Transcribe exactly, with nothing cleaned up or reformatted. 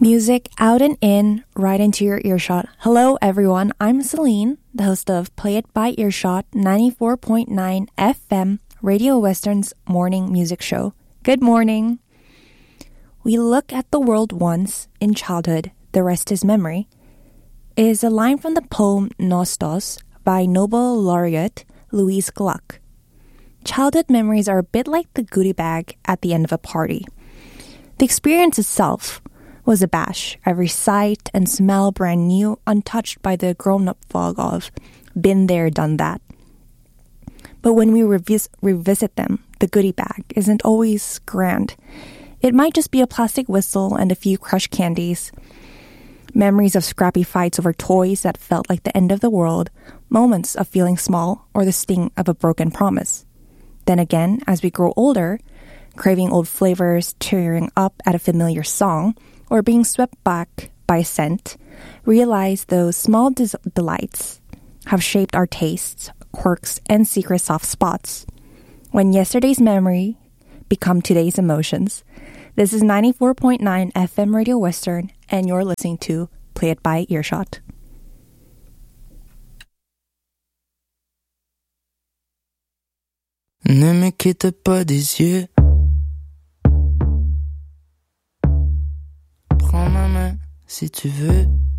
Music out and in, right into your earshot. Hello, everyone. I'm Celine, the host of Play It by Earshot, ninety-four point nine F M, Radio Western's morning music show. Good morning. We look at the world once, in childhood, the rest is memory, is a line from the poem Nostos by Nobel laureate Louise Gluck. Childhood memories are a bit like the goodie bag at the end of a party. The experience itself was a bash, every sight and smell brand new, untouched by the grown-up fog of been there, done that. But when we revis- revisit them, the goodie bag isn't always grand. It might just be a plastic whistle and a few crushed candies, memories of scrappy fights over toys that felt like the end of the world, moments of feeling small, or the sting of a broken promise. Then again, as we grow older, craving old flavors, tearing up at a familiar song, or being swept back by scent, realize those small des- delights have shaped our tastes, quirks, and secret soft spots. When yesterday's memory become today's emotions. This is ninety-four point nine F M Radio Western, and you're listening to Play It by Earshot. Ne me quitte pas des yeux. Prends ma main si tu veux.